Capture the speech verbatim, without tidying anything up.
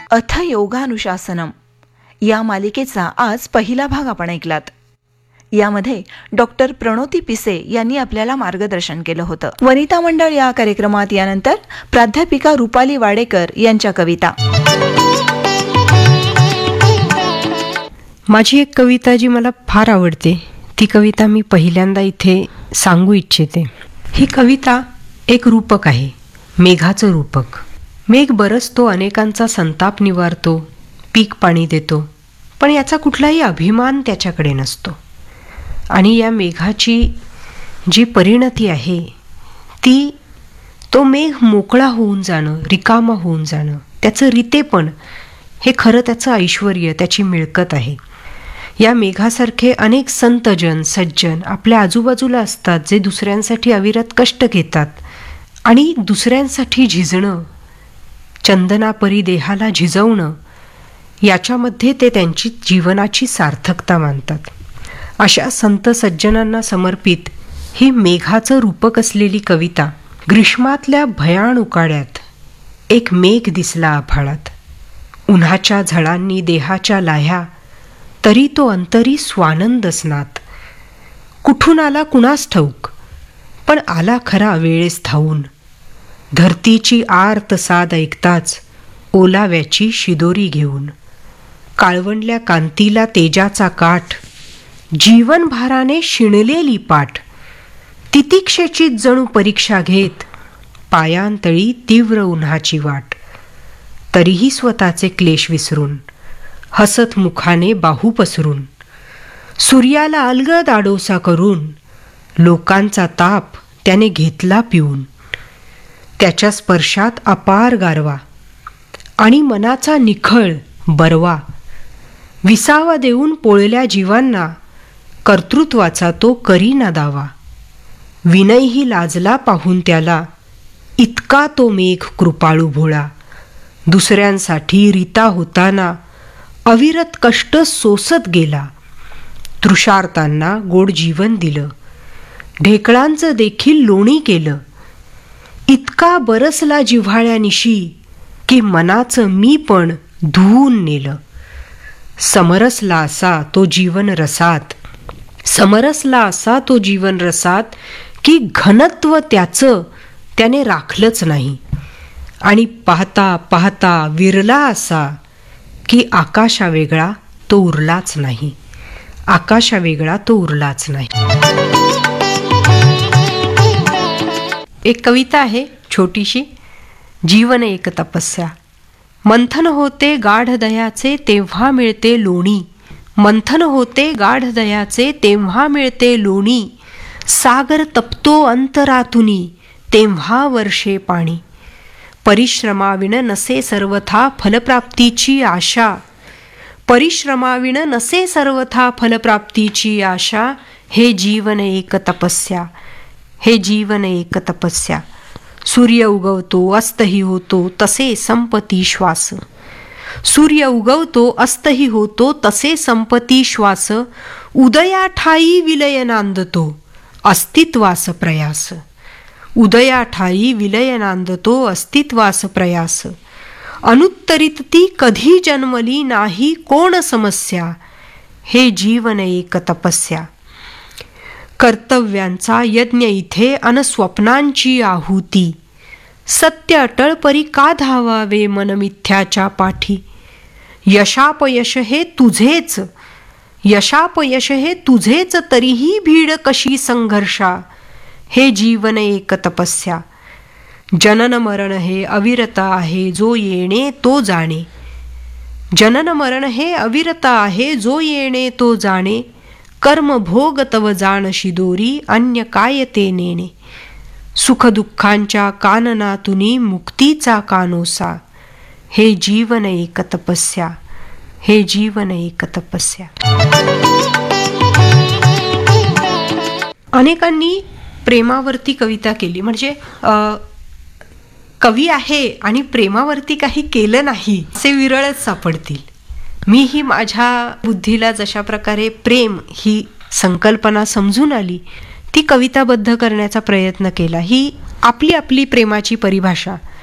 अथ योगानुशासनम या मालिकेचा आज पहिला भाग आपण ऐकलात. यामध्ये डॉक्टर प्रणोती पिसे यांनी आपल्याला मार्गदर्शन केलं होतं. वनिता मंडळ या कार्यक्रमात यानंतर प्राध्यापिका रुपाली वाडेकर यांच्या कविता. माझी एक कविता जी मला फार आवडते ती कविता मी पहिल्यांदा इथे सांगू इच्छिते. ही कविता एक रूपक आहे, मेघाचं रूपक. मेघ बरसतो, अनेकांचा संताप निवारतो, पीक पाणी देतो, पण याचा कुठलाही अभिमान त्याच्याकडे नसतो. आणि या मेघाची जी परिणती आहे ती तो मेघ मोकळा होऊन जाणं, रिकामा होऊन जाणं, त्याचं रितेपण हे खरं त्याचं ऐश्वर्य, त्याची मिळकत आहे. या मेघासारखे अनेक संतजन सज्जन आपल्या आजूबाजूला असतात जे दुसऱ्यांसाठी अविरत कष्ट घेतात आणि दुसऱ्यांसाठी झिजणं, चंदनापरी देहाला झिजवणं याच्यामध्ये ते त्यांची जीवनाची सार्थकता मानतात. अशा संत सज्जनांना समर्पित ही मेघाचं रूपक असलेली कविता. ग्रीष्मातल्या भयाण उकाड्यात एक मेघ दिसला आभाळात, उन्हाच्या झळांनी देहाच्या लाह्या, तरी तो अंतरी स्वानंद स्नात. कुठून आला कुणास ठाऊक, पण आला खरा वेळेस धावून. धरतीची आर्त साद ऐकताच ओलाव्याची शिदोरी घेऊन. काळवंडल्या कांतीला तेजाचा काठ, जीवनभाराने शिणलेली पाठ. तितिक्षेची जणू परीक्षा घेत पायांतळी तीव्र उन्हाची वाट. तरीही स्वतःचे क्लेश विसरून हसत मुखाने बाहू पसरून, सूर्याला अलगद आडोसा करून लोकांचा ताप त्याने घेतला पिऊन. त्याच्या स्पर्शात अपार गारवा आणि मनाचा निखळ बरवा. विसावा देऊन पोळल्या जीवांना कर्तृत्वाचा तो करीना दावा. विनयही लाजला पाहून त्याला, इतका तो मेघ कृपाळू भोळा. दुसऱ्यांसाठी रीता होताना अविरत कष्ट सोसत गेला. तृषार्तांना गोड जीवन दिलं, ढेकळांचं देखील लोणी केलं. इतका बरसला जिव्हाळ्यानिशी की मनाचं मी पण धुवून नेलं. समरसला असा तो जीवन रसात, समरसला असा तो जीवन रसात की घनत्व त्याचं त्याने राखलंच नाही. आणि पाहता पाहता विरला असा की आकाशा वेगळा तो उरलाच नाही. आकाशा वेगळा तो उरलाच नाही. एक कविता आहे छोटीशी. जीवन एक तपस्या. मंथन होते गाढ दयाचे तेव्हा मिळते लोणी. मंथन होते गाढ दयाचे तेव्हा मिळते लोणी. सागर तपतो अंतरातुनी तेव्हा वर्षे पाणी. परिश्रमाविण नसे सर्वथा फलप्राप्तीची आशा. परिश्रमाविण नसे सर्वथा फलप्राप्तीची आशा. हे जीवन एक तपस्या, हे जीवन एक तपस्या. सूर्य उगवतो अस्तही होतो तसे संपती श्वास. सूर्य उगवतो अस्तही होतो तसे संपती श्वास. उदया ठाई विलय नांदतो अस्तित्वास प्रयास. उदया ठाई विलय नांदतो अस्तित्वास प्रयास. अनुत्तरित ती कधी जन्मली नाही कोण समस्या. हे जीवन एक तपस्या. कर्तव्यांचा यज्ञ इथे अन स्वप्नांची आहुती. सत्य अटळ परी का धावावे मन मिथ्याच्या पाठी. यशापयश हे तुझेच, यशापयश हे तुझेच तरीही भीड कशी संघर्षा. हे जीवन एक तपस्या. जनन मरण हे अविरत आहे जो येणे तो जाणे. जनन मरण हे अविरत आहे जो येणे तो जाणे. कर्म भोग तव जाण शिदोरी अन्य काय ते नेणे. सुखदुःखांच्या काननातुनी मुक्तीचा कानोसा. हे जीवन एक तपस्या, हे जीवन एक तपस्या. अनेकांनी प्रेमावरती कविता केली, म्हणजे कवी आहे आणि प्रेमावरती काही केलं नाही असे विरळच सापडतील. मीही माझ्या बुद्धीला जशा प्रकारे प्रेम ही संकल्पना समजून आली ती कविताबद्ध करण्याचा प्रयत्न केला. ही आपली आपली प्रेमाची परिभाषा